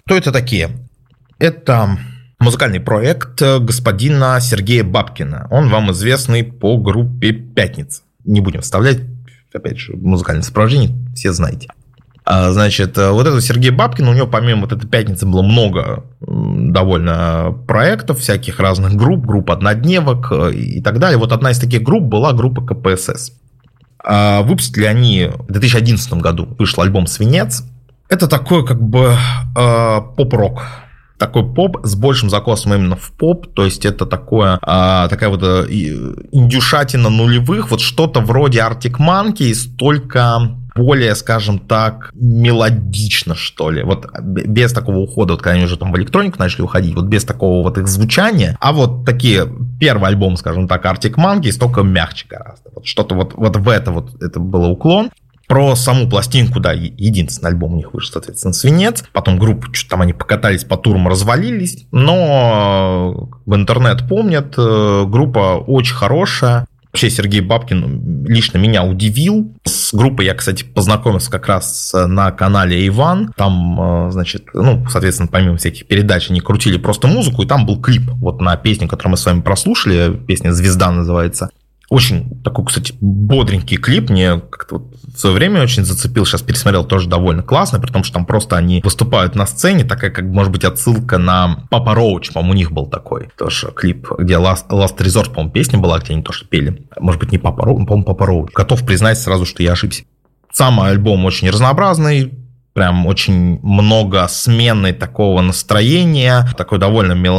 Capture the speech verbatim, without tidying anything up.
Кто это такие? Это музыкальный проект господина Сергея Бабкина. Он вам известный по группе «Пятница». Не будем вставлять, опять же, музыкальное сопровождение, все знаете. Значит, вот это Сергей Бабкин, у него помимо вот этой «Пятницы» было много довольно проектов, всяких разных групп, групп однодневок и так далее. Вот одна из таких групп была группа ка пэ эс эс. Выпустили они в две тысячи одиннадцатом году, вышел альбом «Свинец». Это такой как бы поп-рок. Такой поп с большим закосом именно в поп, то есть это такое, а, такая вот индюшатина нулевых, вот что-то вроде Arctic Monkeys, только более, скажем так, мелодично, что ли, вот без такого ухода, вот когда они уже там в электронику начали уходить, вот без такого вот их звучания, а вот такие, первый альбом, скажем так, Arctic Monkeys, только мягче гораздо, вот что-то вот, вот в это вот, это был уклон. Про саму пластинку, да, единственный альбом у них вышел, соответственно, «Свинец». Потом группа, что-то там они покатались по турам, развалились. Но в интернет помнят. Группа очень хорошая. Вообще Сергей Бабкин лично меня удивил. С группой я, кстати, познакомился как раз на канале Иван. Там, значит, ну, соответственно, помимо всяких передач, они крутили просто музыку, и там был клип вот на песню, которую мы с вами прослушали. Песня «Звезда» называется. Очень такой, кстати, бодренький клип. Мне как-то вот в свое время очень зацепил. Сейчас пересмотрел, тоже довольно классно, при том, что там просто они выступают на сцене. Такая, как, может быть, отсылка на Папа Роуч, по-моему, у них был такой тоже клип, где Last, Last Resort, по-моему, песня была, где они тоже пели. Может быть, не Папа Роуч, по-моему, Папа Роуч. Готов признать сразу, что я ошибся. Сам альбом очень разнообразный. Прям очень много смены такого настроения. Такой довольно меланхоличный.